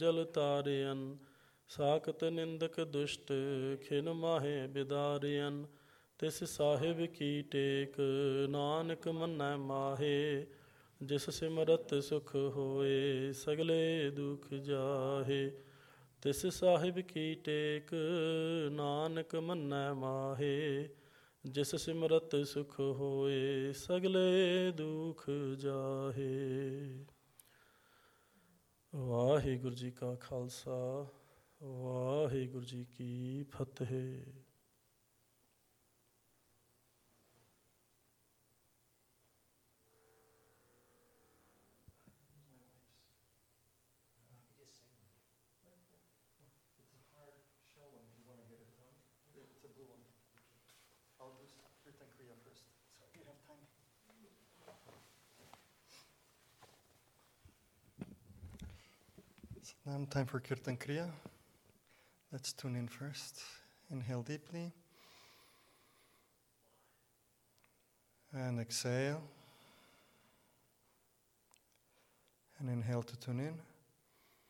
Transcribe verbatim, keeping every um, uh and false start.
जल तारियन साकत निंदक दुष्ट खिन माहे बिदारियन तिस साहिब की टेक नानक मन्नै माहे जिस सिमरत सुख होए सगले दुख जाहे तिस साहिब की टेक नानक मन्नै माहे जिस सिमरत सुख होए सगले दुख जाहे। वाहिगुरु जी का खालसा वाहिगुरु जी की फतेह। Now time for Kirtan Kriya. Let's tune in first. Inhale deeply. And exhale. And inhale to tune in.